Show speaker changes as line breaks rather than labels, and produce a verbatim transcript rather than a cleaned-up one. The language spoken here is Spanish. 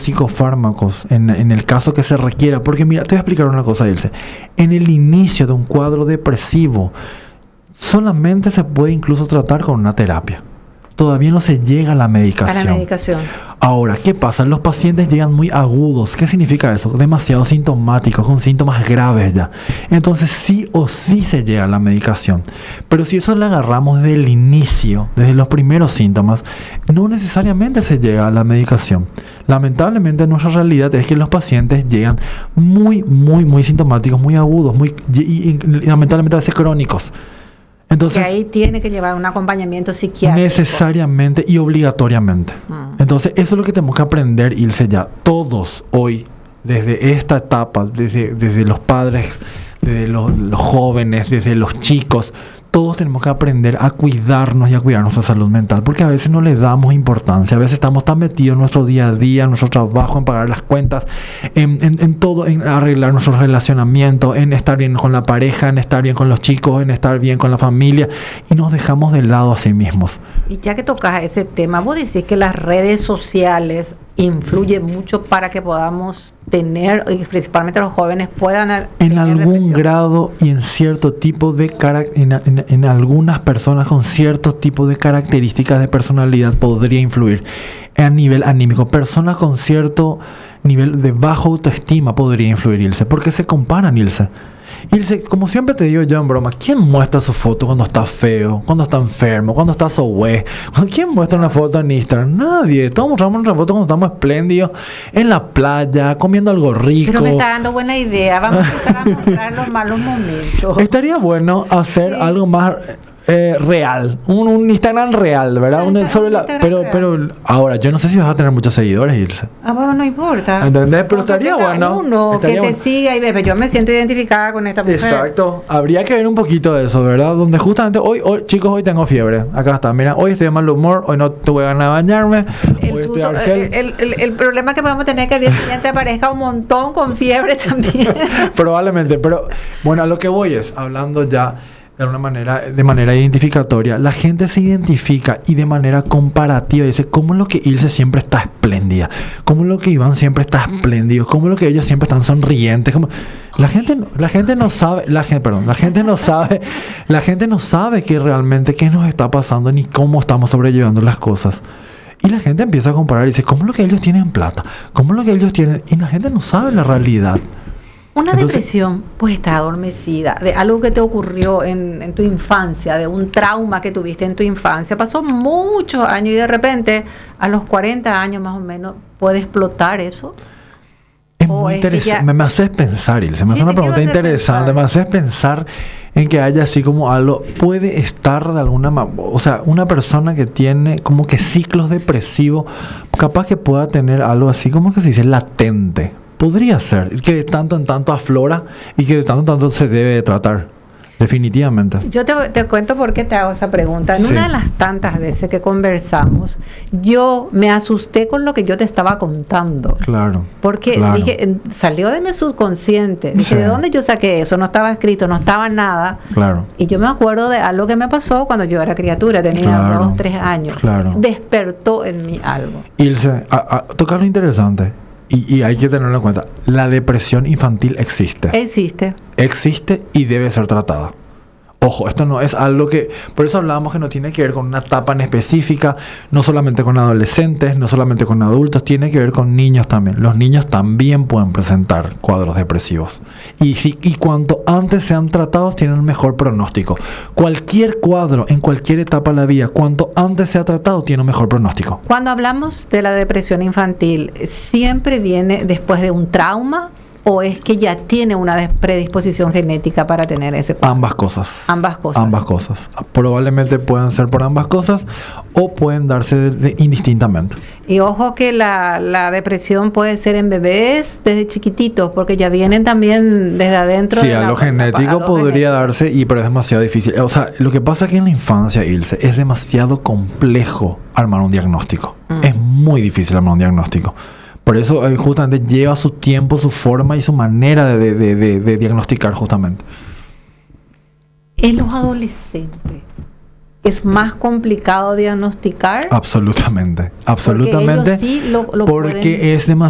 psicofármacos en, en el caso que se requiera. Porque mira, te voy a explicar una cosa, Ilse. En el inicio de un cuadro depresivo, solamente se puede incluso tratar con una terapia. Todavía no se llega a la medicación.
A la medicación.
Ahora, ¿qué pasa? Los pacientes llegan muy agudos. ¿Qué significa eso? Demasiado sintomáticos, con síntomas graves ya. Entonces, sí o sí se llega a la medicación. Pero si eso lo agarramos desde el inicio, desde los primeros síntomas, no necesariamente se llega a la medicación. Lamentablemente, nuestra realidad es que los pacientes llegan muy, muy, muy sintomáticos, muy agudos, muy, y, y, y lamentablemente a veces crónicos. Entonces,
que ahí tiene que llevar un acompañamiento psiquiátrico.
Necesariamente y obligatoriamente. Mm. Entonces, eso es lo que tenemos que aprender, Ilse, ya. Todos hoy, desde esta etapa, desde, desde los padres, desde los, los jóvenes, desde los chicos, todos tenemos que aprender a cuidarnos y a cuidar nuestra salud mental, porque a veces no le damos importancia, a veces estamos tan metidos en nuestro día a día, en nuestro trabajo, en pagar las cuentas, en, en, en todo, en arreglar nuestros relacionamientos, en estar bien con la pareja, en estar bien con los chicos, en estar bien con la familia, y nos dejamos de lado a sí mismos.
Y ya que tocas ese tema, vos decís que las redes sociales influyen mucho para que podamos tener, y principalmente los jóvenes puedan
en
tener
algún
depresión.
grado y en cierto tipo de carac- en, en, en algunas personas con ciertos tipos de características de personalidad podría influir a nivel anímico. Personas con cierto nivel de baja autoestima podría influir, Ilse, porque se comparan, Ilse. Ilse, como siempre te digo yo en broma, ¿quién muestra su foto cuando está feo, cuando está enfermo, cuando está sohue? ¿Quién muestra una foto en Instagram? Nadie. Todos mostramos nuestra foto cuando estamos espléndidos, en la playa, comiendo algo rico.
Pero me está dando buena idea. Vamos a empezar a mostrar los malos momentos.
Estaría bueno hacer
sí.
algo más eh, real, un, un Instagram real, ¿verdad? Un, sobre la, pero, real. pero ahora, yo no sé si vas a tener muchos seguidores, Ilse.
Ah, bueno, no importa.
¿Entendés? Pero estaría bueno.
Uno
estaría
que te
bueno.
siga y ve, yo me siento identificada con esta mujer.
Exacto. Habría que ver un poquito de eso, ¿verdad? Donde justamente hoy, hoy chicos, hoy tengo fiebre. Acá está, mira, hoy estoy de mal humor, hoy no tuve ganas de bañarme.
El,
hoy
susto, el, el, el, el problema que podemos tener es que el día siguiente aparezca un montón con fiebre también.
Probablemente, pero bueno, a lo que voy es, hablando ya de una manera, de manera identificatoria, la gente se identifica y de manera comparativa dice, ¿cómo es lo que Ilse siempre está espléndida? ¿Cómo es lo que Iván siempre está espléndido? ¿Cómo es lo que ellos siempre están sonrientes? ¿Cómo? La gente, la gente no sabe, la gente, perdón, la gente no sabe, la gente no sabe que realmente qué nos está pasando ni cómo estamos sobrellevando las cosas. Y la gente empieza a comparar y dice, ¿cómo es lo que ellos tienen plata? ¿Cómo es lo que ellos tienen? Y la gente no sabe la realidad.
Una
Entonces,
depresión pues está adormecida de algo que te ocurrió en, en tu infancia, de un trauma que tuviste en tu infancia. Pasó muchos años y de repente a los cuarenta años más o menos puede explotar eso.
Es muy interesante. Ya... Me, me haces pensar, Ilse. Me hace sí, una pregunta interesante. Pensar. Me haces pensar en que haya así como algo. Puede estar de alguna manera. O sea, una persona que tiene como que ciclos depresivos, capaz que pueda tener algo así como que se dice latente. Podría ser, que de tanto en tanto aflora y que de tanto en tanto se debe de tratar, definitivamente.
Yo te, te cuento por qué te hago esa pregunta. En
sí.
una de las tantas veces que conversamos, yo me asusté con lo que yo te estaba contando.
Claro.
Porque
claro.
dije, salió de mi subconsciente. Dije, sí. ¿de dónde yo saqué eso? No estaba escrito, no estaba nada.
Claro.
Y yo me acuerdo de algo que me pasó cuando yo era criatura, tenía
claro.
dos, tres años.
Claro.
Despertó en mí algo.
Ilse, a, a, tocar lo interesante. Y, y hay que tenerlo en cuenta. La depresión infantil existe.
Existe.
Existe y debe ser tratada. Ojo, esto no es algo que... Por eso hablábamos que no tiene que ver con una etapa en específica, no solamente con adolescentes, no solamente con adultos, tiene que ver con niños también. Los niños también pueden presentar cuadros depresivos. Y, si, y cuanto antes sean tratados, tienen un mejor pronóstico. Cualquier cuadro, en cualquier etapa de la vida, cuanto antes sea tratado, tiene un mejor pronóstico.
Cuando hablamos de la depresión infantil, ¿siempre viene después de un trauma? ¿O es que ya tiene una predisposición genética para tener ese cuadro?
Ambas cosas.
Ambas cosas.
Ambas cosas. Probablemente puedan ser por ambas cosas o pueden darse de, de, indistintamente.
Y ojo que la, la depresión puede ser en bebés desde chiquititos, porque ya vienen también desde adentro.
Sí,
de
a
la,
lo genético
la,
podría
genético.
darse, y pero es demasiado difícil. O sea, lo que pasa es que en la infancia, Ilse, es demasiado complejo armar un diagnóstico. Mm. Es muy difícil armar un diagnóstico. Por eso eh, justamente lleva su tiempo, su forma y su manera de, de, de, de diagnosticar justamente.
En los adolescentes, ¿es más complicado diagnosticar?
Absolutamente, absolutamente.
Porque ellos sí lo, lo
porque
pueden...
es demasiado